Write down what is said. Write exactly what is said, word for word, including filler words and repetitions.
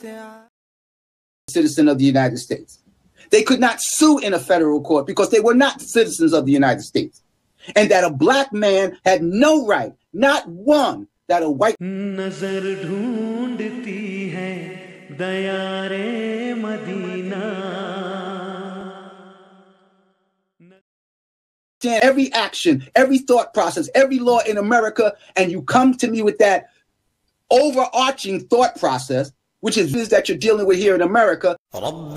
citizen of the United States. They could not sue in a federal court because they were not citizens of the United States. And that a black man had no right, not one, that a white nazar dhoondti hai daya re Madina. Every action, every thought process, every law in America, and you come to me with that overarching thought process, which is that you're dealing with here in America.